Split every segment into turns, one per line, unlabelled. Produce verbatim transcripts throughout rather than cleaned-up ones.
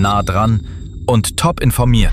nah dran und top informiert.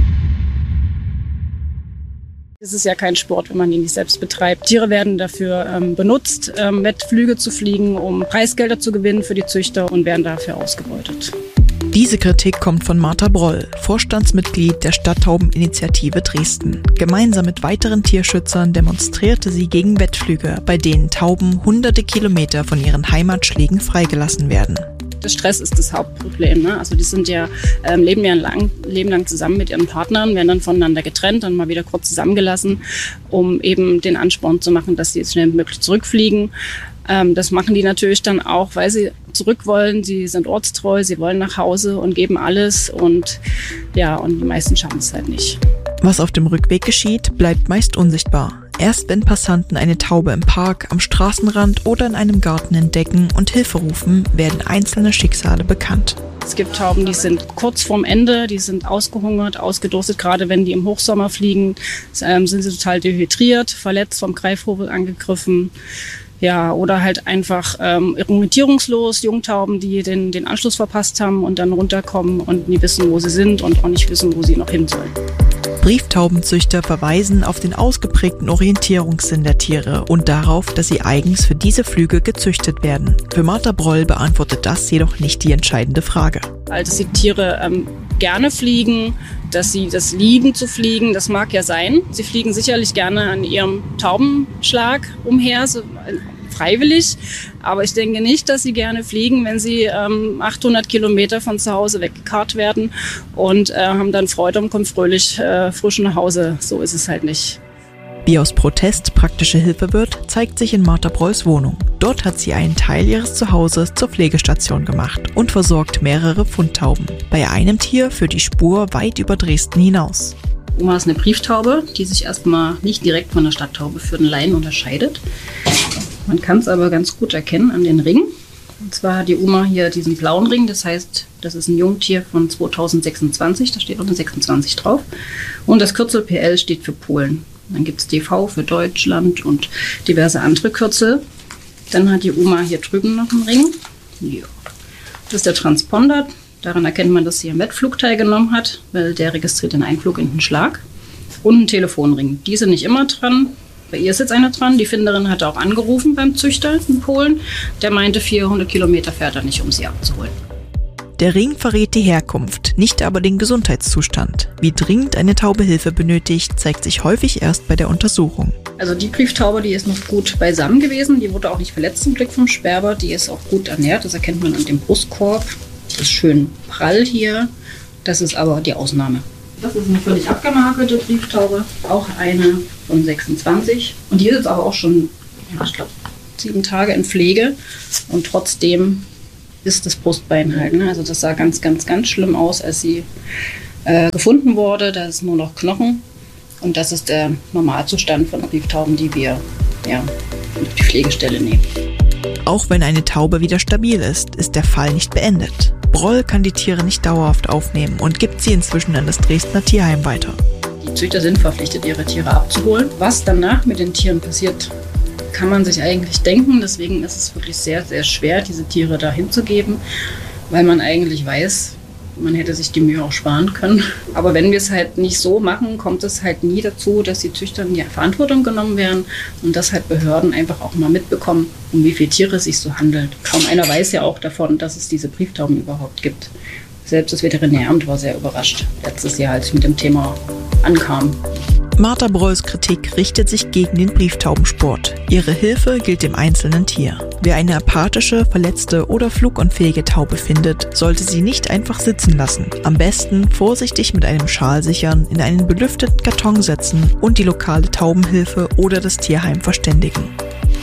Es ist ja kein Sport, wenn man ihn nicht selbst betreibt. Tiere werden dafür ähm, benutzt, ähm, Wettflüge zu fliegen, um Preisgelder zu gewinnen für die Züchter und werden dafür ausgebeutet.
Diese Kritik kommt von Martha Broll, Vorstandsmitglied der Stadttaubeninitiative Dresden. Gemeinsam mit weiteren Tierschützern demonstrierte sie gegen Wettflüge, bei denen Tauben hunderte Kilometer von ihren Heimatschlägen freigelassen werden.
Der Stress ist das Hauptproblem. Ne? Also die sind ja, ähm, leben ja lang, leben lang zusammen mit ihren Partnern, werden dann voneinander getrennt, dann mal wieder kurz zusammengelassen, um eben den Ansporn zu machen, dass sie jetzt schnell wie möglich zurückfliegen. Ähm, das machen die natürlich dann auch, weil sie zurück wollen. Sie sind ortstreu, sie wollen nach Hause und geben alles. Und ja, und die meisten schaffen es halt nicht.
Was auf dem Rückweg geschieht, bleibt meist unsichtbar. Erst wenn Passanten eine Taube im Park, am Straßenrand oder in einem Garten entdecken und Hilfe rufen, werden einzelne Schicksale bekannt.
Es gibt Tauben, die sind kurz vorm Ende, die sind ausgehungert, ausgedurstet. Gerade wenn die im Hochsommer fliegen, ähm, sind sie total dehydriert, verletzt, vom Greifvogel angegriffen. Ja, oder halt einfach ähm, orientierungslos, Jungtauben, die den, den Anschluss verpasst haben und dann runterkommen und nie wissen, wo sie sind und auch nicht wissen, wo sie noch hin sollen.
Brieftaubenzüchter verweisen auf den ausgeprägten Orientierungssinn der Tiere und darauf, dass sie eigens für diese Flüge gezüchtet werden. Für Martha Broll beantwortet das jedoch nicht die entscheidende Frage.
Also, dass die Tiere ähm, gerne fliegen, dass sie das lieben zu fliegen, das mag ja sein. Sie fliegen sicherlich gerne an ihrem Taubenschlag umher, so, äh, freiwillig. Aber ich denke nicht, dass sie gerne fliegen, wenn sie ähm, achthundert Kilometer von zu Hause weggekarrt werden und äh, haben dann Freude und kommen fröhlich äh, frisch nach Hause. So ist es halt nicht.
Wie aus Protest praktische Hilfe wird, zeigt sich in Martha Brolls Wohnung. Dort hat sie einen Teil ihres Zuhauses zur Pflegestation gemacht und versorgt mehrere Fundtauben. Bei einem Tier führt die Spur weit über Dresden hinaus.
Oma ist eine Brieftaube, die sich erstmal nicht direkt von der Stadttaube für den Laien unterscheidet. Man kann es aber ganz gut erkennen an den Ringen. Und zwar hat die Oma hier diesen blauen Ring, das heißt, das ist ein Jungtier von zweitausendsechsundzwanzig, da steht auch eine sechsundzwanzig drauf. Und das Kürzel P L steht für Polen. Dann gibt es D V für Deutschland und diverse andere Kürzel. Dann hat die Oma hier drüben noch einen Ring. Ja. Das ist der Transponder. Daran erkennt man, dass sie am Wettflug teilgenommen hat, weil der registriert den Einflug in den Schlag. Und ein Telefonring. Die sind nicht immer dran. Bei ihr ist jetzt einer dran. Die Finderin hat auch angerufen beim Züchter in Polen. Der meinte, vierhundert Kilometer fährt er nicht, um sie abzuholen.
Der Ring verrät die Herkunft, nicht aber den Gesundheitszustand. Wie dringend eine Taube Hilfe benötigt, zeigt sich häufig erst bei der Untersuchung.
Also die Brieftaube, die ist noch gut beisammen gewesen. Die wurde auch nicht verletzt zum Glück vom Sperber. Die ist auch gut ernährt. Das erkennt man an dem Brustkorb. Das ist schön prall hier. Das ist aber die Ausnahme. Das ist eine völlig abgemagelte Brieftaube. Auch eine von sechsundzwanzig. Und die ist jetzt aber auch schon, ja, ich glaube, sieben Tage in Pflege. Und trotzdem ist das Brustbein halt. Ne? Also das sah ganz, ganz, ganz schlimm aus, als sie äh, gefunden wurde. Da ist nur noch Knochen. Und das ist der Normalzustand von Brieftauben, die wir ja, auf die Pflegestelle nehmen.
Auch wenn eine Taube wieder stabil ist, ist der Fall nicht beendet. Broll kann die Tiere nicht dauerhaft aufnehmen und gibt sie inzwischen an das Dresdner Tierheim weiter.
Die Züchter sind verpflichtet, ihre Tiere abzuholen. Was danach mit den Tieren passiert, kann man sich eigentlich denken. Deswegen ist es wirklich sehr, sehr schwer, diese Tiere da hinzugeben, weil man eigentlich weiß, man hätte sich die Mühe auch sparen können. Aber wenn wir es halt nicht so machen, kommt es halt nie dazu, dass die Züchter in die Verantwortung genommen werden und dass halt Behörden einfach auch mal mitbekommen, um wie viele Tiere es sich so handelt. Kaum einer weiß ja auch davon, dass es diese Brieftauben überhaupt gibt. Selbst das Veterinäramt war sehr überrascht, letztes Jahr, als ich mit dem Thema ankam.
Martha Brolls Kritik richtet sich gegen den Brieftaubensport. Ihre Hilfe gilt dem einzelnen Tier. Wer eine apathische, verletzte oder flugunfähige Taube findet, sollte sie nicht einfach sitzen lassen. Am besten vorsichtig mit einem Schal sichern, in einen belüfteten Karton setzen und die lokale Taubenhilfe oder das Tierheim verständigen.